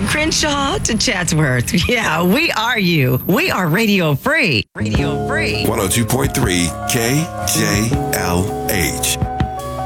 Crenshaw to Chatsworth. Yeah, we are you. We are Radio Free. Radio Free. 102.3 KJLH.